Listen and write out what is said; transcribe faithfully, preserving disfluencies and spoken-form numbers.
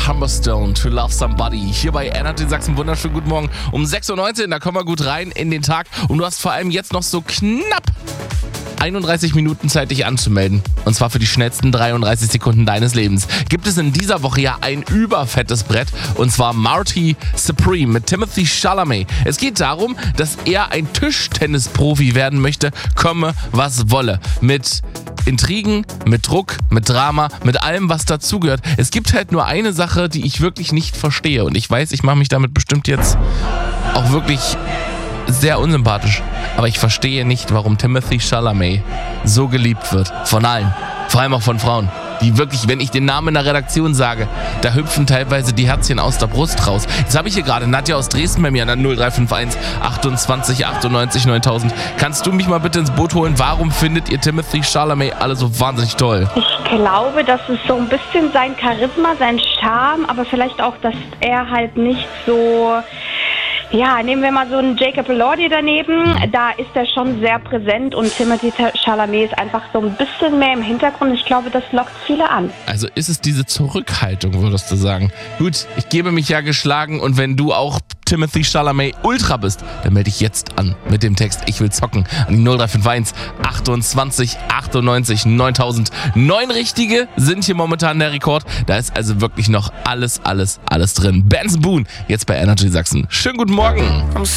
Humberstone, To Love Somebody. Hier bei Energy Sachsen, wunderschönen guten Morgen. Um sechs Uhr neunzehn, da kommen wir gut rein in den Tag. Und du hast vor allem jetzt noch so knapp einunddreißig Minuten Zeit, dich anzumelden. Und zwar für die schnellsten dreiunddreißig Sekunden deines Lebens. Gibt es in dieser Woche ja ein überfettes Brett. Und zwar Marty Supreme mit Timothée Chalamet. Es geht darum, dass er ein Tischtennisprofi werden möchte, komme was wolle. Mit Intrigen, mit Druck, mit Drama, mit allem, was dazugehört. Es gibt halt nur eine Sache, die ich wirklich nicht verstehe. Und ich weiß, ich mache mich damit bestimmt jetzt auch wirklich sehr unsympathisch. Aber ich verstehe nicht, warum Timothée Chalamet so geliebt wird. Von allen. Vor allem auch von Frauen. Die wirklich, wenn ich den Namen in der Redaktion sage, da hüpfen teilweise die Herzchen aus der Brust raus. Jetzt habe ich hier gerade Nadja aus Dresden bei mir an der null drei fünf eins achtundzwanzig achtundneunzig neuntausend. Kannst du mich mal bitte ins Boot holen? Warum findet ihr Timothée Chalamet alle so wahnsinnig toll? Ich glaube, das ist so ein bisschen sein Charisma, sein Charme, aber vielleicht auch, dass er halt nicht so... Ja, nehmen wir mal so einen Jacob Elordi daneben, da ist er schon sehr präsent und Timothée Chalamet ist einfach so ein bisschen mehr im Hintergrund. Ich glaube, das lockt viele an. Also ist es diese Zurückhaltung, würdest du sagen? Gut, ich gebe mich ja geschlagen und wenn du auch Timothée Chalamet Ultra bist, dann melde dich jetzt an mit dem Text Ich will zocken an die null drei fünf eins achtundzwanzig achtundneunzig neuntausend. Neun richtige sind hier momentan der Rekord. Da ist also wirklich noch alles, alles, alles drin. Benson Boone, jetzt bei Energy Sachsen. Schönen guten Morgen.